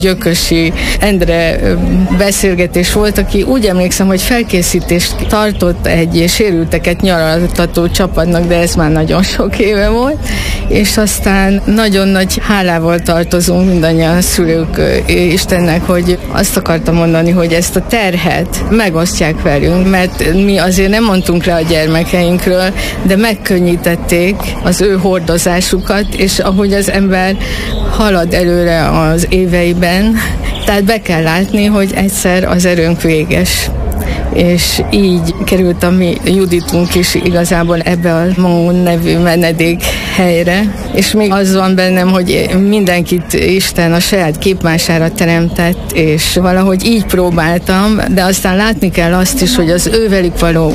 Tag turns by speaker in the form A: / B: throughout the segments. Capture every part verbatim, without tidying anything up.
A: Gyökösi Endre beszélgetés volt, aki úgy emlékszem, hogy felkészítést tartott egy sérülteket nyaraltató csapatnak, de ez már nagyon sok éve volt, és aztán nagyon nagy hálával tartozunk mindannyian a szülők Istennek, hogy azt akartam mondani, hogy ezt a terhet megosztják velünk, mert mi azért nem mondtunk rá a gyermekeinkről, de megkönnyítették az ő hordozásukat, és ahogy az ember halad előre az éveiben, tehát be kell látni, hogy egyszer az erőnk véges. És így került a mi Juditunk is igazából ebbe a Moon nevű menedék helyre, és még az van bennem, hogy mindenkit Isten a saját képmására teremtett, és valahogy így próbáltam, de aztán látni kell azt is, hogy az ő velük való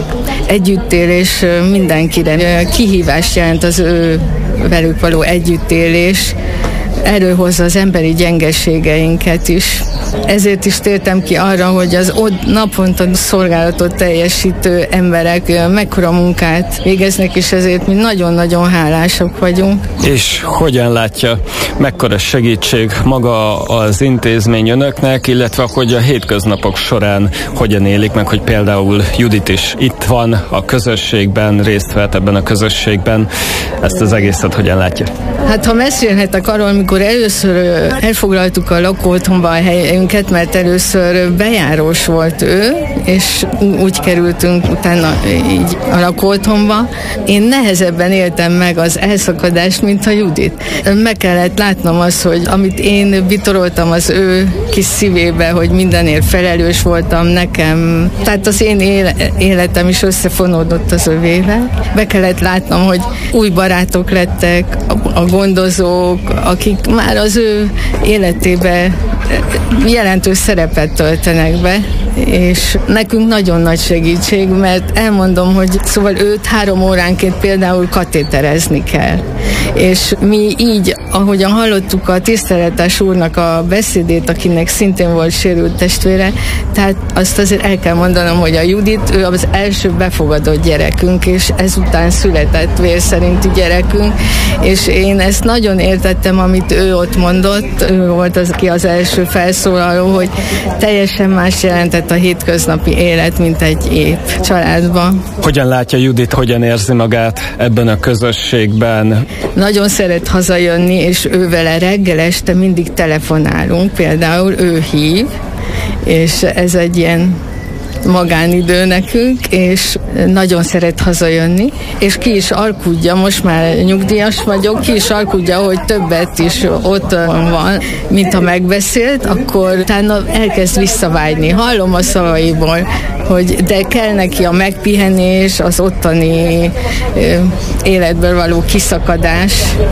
A: együttélés mindenkire kihívást jelent, az ő velük való együttélés előhozza az emberi gyengeségeinket is. Ezért is tértem ki arra, hogy az ott naponta szolgálatot teljesítő emberek mekkora munkát végeznek, és ezért mi nagyon-nagyon hálásak vagyunk.
B: És hogyan látja, mekkora segítség maga az intézmény önöknek, illetve hogy a hétköznapok során hogyan élik meg, hogy például Judit is itt van a közösségben, részt vett ebben a közösségben, ezt az egészet hogyan látja?
A: Hát ha mesélhetek arról, amikor először elfoglaltuk a lakóotthonba a helyünket, mert először bejárós volt ő, és úgy kerültünk utána így a lakóotthonba. Én nehezebben éltem meg az elszakadást, mint a Judit. Meg kellett látnom azt, hogy amit én bitoroltam az ő kis szívébe, hogy mindenért felelős voltam nekem, tehát az én életem is összefonódott az övével. Be kellett látnom, hogy új barátok lettek, a gondozók, akik már az ő életébe jelentős szerepet töltenek be, és nekünk nagyon nagy segítség, mert elmondom, hogy szóval őt három óránként például katéterezni kell. És mi így, ahogyan hallottuk a tiszteletes úrnak a beszédét, akinek szintén volt sérült testvére, tehát azt azért el kell mondanom, hogy a Judit, ő az első befogadott gyerekünk, és ezután született vér szerinti gyerekünk, és én ezt nagyon értettem, amit ő ott mondott, ő volt az, aki az első felszólaló, hogy teljesen más jelentett a hétköznapi élet, mint egy ép családban.
B: Hogyan látja Judit, hogyan érzi magát ebben a közösségben?
A: Nagyon szeret hazajönni, és ő vele reggel este mindig telefonálunk, például ő hív, és ez egy ilyen magánidő nekünk, és nagyon szeret hazajönni, és ki is alkudja, most már nyugdíjas vagyok, ki is alkudja, hogy többet is ott van, mint ha megbeszélt, akkor utána elkezd visszavágyni. Hallom a szavaiból, hogy de kell neki a megpihenés, az ottani ö, életből való kiszakadás.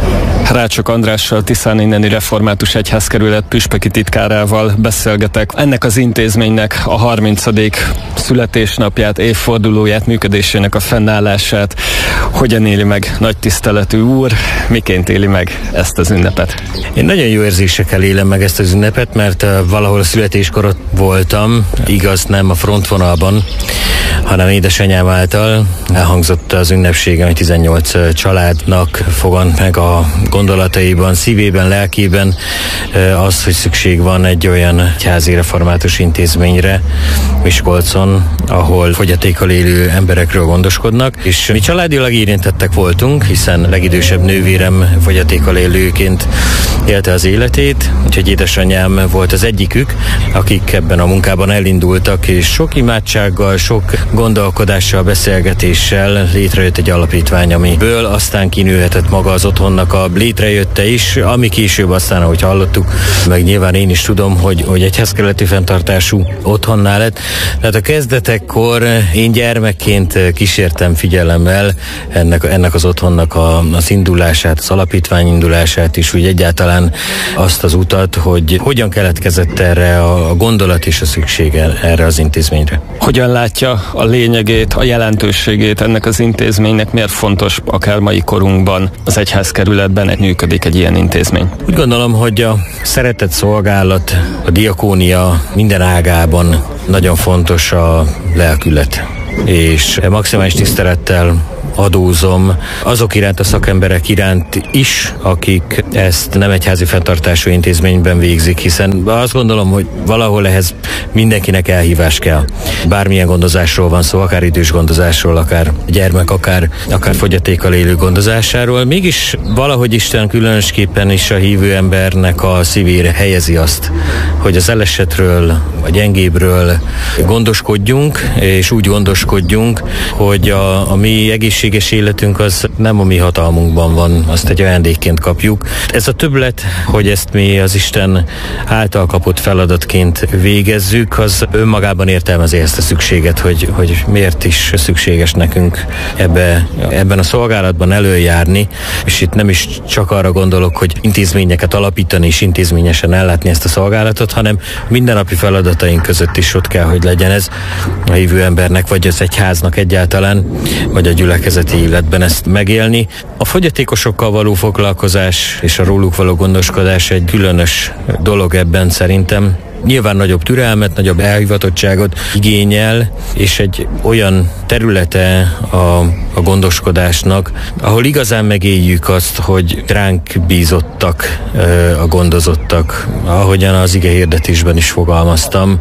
B: Rácsok Andrással, Tiszán inneni református egyházkerület püspöki titkárával beszélgetek. Ennek az intézménynek a harmincadik születésnapját, évfordulóját, működésének a fennállását hogyan éli meg nagy tiszteletű úr, miként éli meg ezt az ünnepet?
C: Én nagyon jó érzésekkel élem meg ezt az ünnepet, mert valahol a születéskor ott voltam, igaz nem a frontvonalban, hanem édesanyám által elhangzott az ünnepségen, hogy tizennyolc családnak fogant meg a gondolataiban, szívében, lelkében az, hogy szükség van egy olyan egyházi református intézményre Miskolcon, ahol fogyatékkal élő emberekről gondoskodnak, és mi családilag érintettek voltunk, hiszen legidősebb nővérem fogyatékkal élőként élte az életét, úgyhogy édesanyám volt az egyikük, akik ebben a munkában elindultak, és sok imádsággal, sok gondolkodással, beszélgetéssel létrejött egy alapítvány, amiből aztán kinőhetett maga az otthonnak a létrejötte is, ami később aztán, ahogy hallottuk, meg nyilván én is tudom, hogy, hogy egyházkerületi fenntartású otthonnál lett. Tehát a kezdetekkor én gyermekként kísértem figyelemmel ennek, ennek az otthonnak a, az indulását, az alapítvány indulását is, úgy egyáltalán azt az utat, hogy hogyan keletkezett erre a gondolat és a szüksége erre az intézményre.
B: Hogyan látja a lényegét, a jelentőségét ennek az intézménynek, miért fontos akár mai korunkban az egyházkerületben egy működik egy ilyen intézmény?
C: Úgy gondolom, hogy a szeretett szolgálat, a diakónia minden ágában nagyon fontos a lelkület. és maximális tisztelettel adózom azok iránt, a szakemberek iránt is, akik ezt nem egyházi fenntartású intézményben végzik, hiszen azt gondolom, hogy valahol ehhez mindenkinek elhívás kell. Bármilyen gondozásról van szó, akár idős gondozásról, akár gyermek, akár, akár fogyatékkal élő gondozásáról. Mégis valahogy Isten különösképpen is a hívő embernek a szívére helyezi azt, hogy az elesetről, a gyengébről gondoskodjunk, és úgy gondoskodjunk, hogy a, a mi egészséges életünk az nem a mi hatalmunkban van, azt egy ajándékként kapjuk. Ez a többlet, hogy ezt mi az Isten által kapott feladatként végezzük, az önmagában értelmezi ezt a szükséget, hogy, hogy miért is szükséges nekünk ebbe, ebben a szolgálatban előjárni, és itt nem is csak arra gondolok, hogy intézményeket alapítani és intézményesen ellátni ezt a szolgálatot, hanem mindennapi feladataink között is ott kell, hogy legyen ez a hívő embernek, vagy az egyháznak egyáltalán, vagy a gyülekezeti életben ezt megélni. A fogyatékosokkal való foglalkozás és a róluk való gondoskodás egy különös dolog ebben szerintem. Nyilván nagyobb türelmet, nagyobb elhivatottságot igényel, és egy olyan területe a, a gondoskodásnak, ahol igazán megéljük azt, hogy ránk bízottak a gondozottak, ahogyan az ige hirdetésben is fogalmaztam,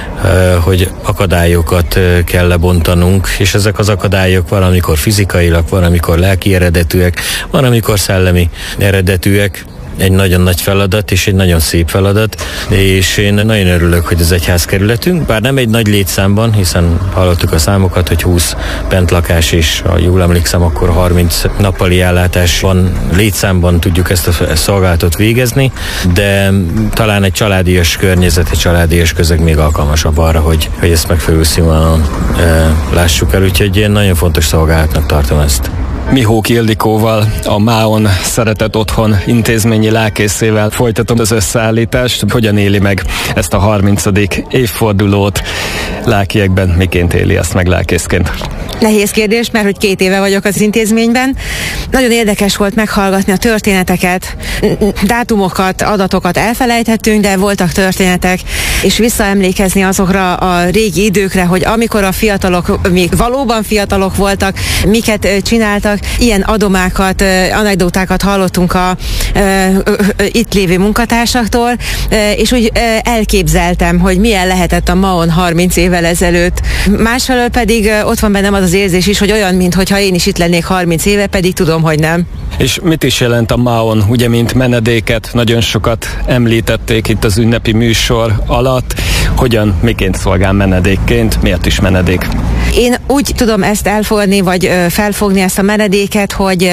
C: hogy akadályokat kell lebontanunk, és ezek az akadályok valamikor fizikailag, valamikor lelki eredetűek, valamikor szellemi eredetűek. Egy nagyon nagy feladat, és egy nagyon szép feladat, és én nagyon örülök, hogy az egyházkerületünk, bár nem egy nagy létszámban, hiszen hallottuk a számokat, hogy húsz bentlakás, és ha jól emlékszem, akkor harminc nappali ellátás van, létszámban tudjuk ezt a szolgálatot végezni, de talán egy családias környezet, egy családias közeg még alkalmasabb arra, hogy, hogy ezt megfelelő színvonalon e, lássuk el, úgyhogy én nagyon fontos szolgálatnak tartom ezt.
B: Mihók Ildikóval, a Máon Szeretett Otthon intézményi lelkészével folytatom az összeállítást. Hogyan éli meg ezt a harmincadik évfordulót lelkiekben, miként éli ezt meg lelkészként?
D: Nehéz kérdés, mert hogy két éve vagyok az intézményben. Nagyon érdekes volt meghallgatni a történeteket, dátumokat, adatokat elfelejthettünk, de voltak történetek, és visszaemlékezni azokra a régi időkre, hogy amikor a fiatalok még valóban fiatalok voltak, miket csináltak, ilyen adomákat, anekdotákat hallottunk a e, itt lévő munkatársaktól, e, és úgy e, elképzeltem, hogy milyen lehetett a Maon harminc évvel ezelőtt. Másfelől pedig e, ott van bennem az az érzés is, hogy olyan, mintha én is itt lennék harminc éve, pedig tudom, hogy nem.
B: És mit is jelent a Máon, ugye, mint menedéket? Nagyon sokat említették itt az ünnepi műsor alatt. Hogyan, miként szolgál menedékként? Miért is menedék?
D: Én úgy tudom ezt elfogadni, vagy felfogni ezt a menedéket, hogy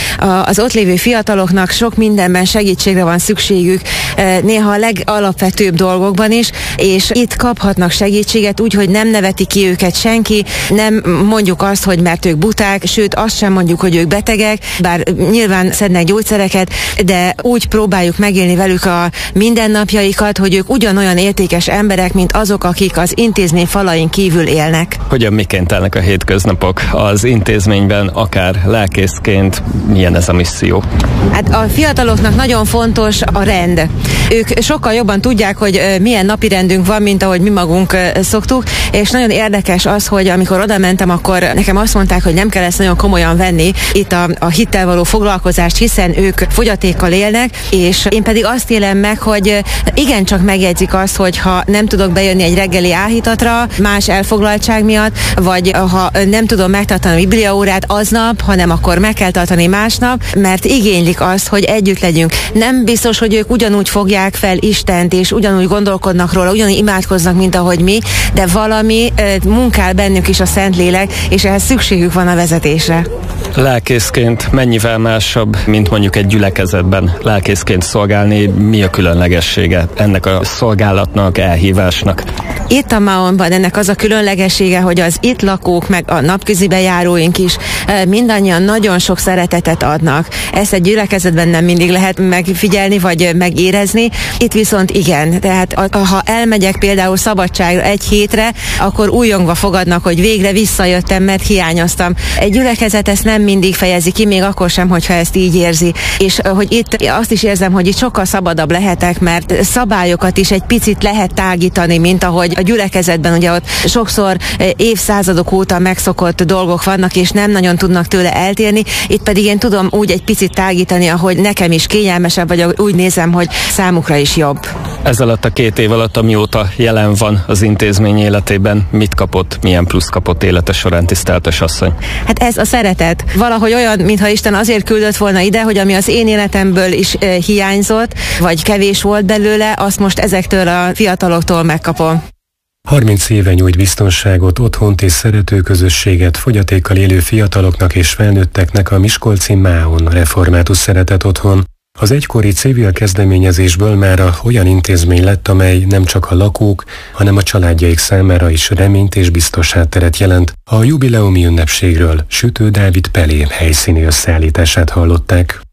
D: az ott lévő fiataloknak sok mindenben segítségre van szükségük, néha a legalapvetőbb dolgokban is, és itt kaphatnak segítséget úgy, hogy nem neveti ki őket senki, nem mondjuk azt, hogy mert ők buták, sőt azt sem mondjuk, hogy ők betegek, bár nyilván szednek gyógyszereket, de úgy próbáljuk megélni velük a mindennapjaikat, hogy ők ugyanolyan értékes emberek, mint azok, akik az intézmény falain kívül élnek.
B: Hogyan, miként telnek a hétköznapok az intézményben, akár lelkészként, milyen ez a misszió?
D: Hát a fiataloknak nagyon fontos a rend. Ők sokkal jobban tudják, hogy milyen napi rendünk van, mint ahogy mi magunk szoktuk, és nagyon érdekes az, hogy amikor oda mentem, akkor nekem azt mondták, hogy nem kell ezt nagyon komolyan venni, itt a, a hittel való foglalkozást, hiszen ők fogyatékkal élnek, és én pedig azt élem meg, hogy igencsak megjegyzik azt, hogy ha nem tudok bejönni egy reggeli áhítatra, más elfoglaltság miatt, vagy ha nem tudom megtartani a bibliaórát aznap, hanem akkor meg kell tartani másnap, mert igénylik azt, hogy együtt legyünk. Nem biztos, hogy ők ugyanúgy fogják fel Istent, és ugyanúgy gondolkodnak róla, ugyanúgy imádkoznak, mint ahogy mi, de valami munkál bennük is a Szentlélek, és ehhez szükségük van a vezetésre.
B: Lelkészként mennyivel másabb, mint mondjuk egy gyülekezetben lelkészként szolgálni? Mi a különlegessége ennek a szolgálatnak, elhívásnak?
D: Itt a Maonban ennek az a különlegessége, hogy az itt lakók, meg a napközibe járóink is mindannyian nagyon sok szeretetet adnak. Ezt egy gyülekezetben nem mindig lehet megfigyelni, vagy megérezni. Itt viszont igen. Tehát ha elmegyek például szabadságra egy hétre, akkor újongva fogadnak, hogy végre visszajöttem, mert hiányoztam. Egy gyülekezet ezt nem mindig fejezi ki, még akkor sem, hogyha ezt így érzi. És hogy itt azt is érzem, hogy itt sokkal szabadabb lehetek, mert szabályokat is egy picit lehet tágítani, mint ahogy a gyülekezetben, ugye ott sokszor évszázadok óta megszokott dolgok vannak, és nem nagyon tudnak tőle eltérni. Itt pedig én tudom úgy egy picit tágítani, ahogy nekem is kényelmesebb, vagy úgy nézem, hogy számukra is jobb.
B: Ez alatt a két év alatt, amióta jelen van az intézmény életében, mit kapott, milyen plusz kapott élete során, tiszteltes asszony?
D: Hát ez a szeretet. Valahogy olyan, mintha Isten azért küldött volna ide, hogy ami az én életemből is e, hiányzott, vagy kevés volt belőle, azt most ezektől a fiataloktól megkapom.
E: harminc éve nyújt biztonságot, otthont és szeretőközösséget fogyatékkal élő fiataloknak és felnőtteknek a miskolci Máon Református Szeretet Otthon. Az egykori civil kezdeményezésből mára olyan intézmény lett, amely nem csak a lakók, hanem a családjaik számára is reményt és biztos hátteret jelent. A jubileumi ünnepségről Sütő Dávid Pelé helyszíni összeállítását hallották.